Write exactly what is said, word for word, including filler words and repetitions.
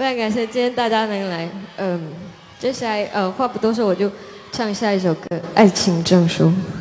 非常感谢今天大家能来。嗯，接下来呃话不多说，我就唱下一首歌《爱情证书》。